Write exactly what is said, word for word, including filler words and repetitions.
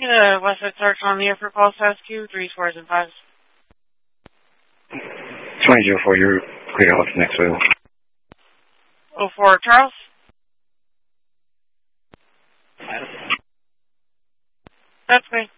Uh, Westside Search on the air for call S Q, three fours and fives. twenty oh four, you're clear out next wheel. oh four, Charles? That's me.